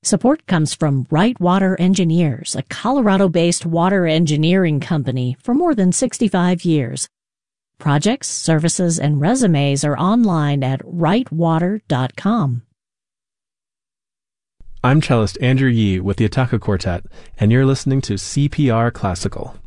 Support comes from Wright Water Engineers, a Colorado-based water engineering company for more than 65 years. Projects, services, and resumes are online at wrightwater.com. I'm cellist Andrew Yee with the Ataka Quartet, and you're listening to CPR Classical.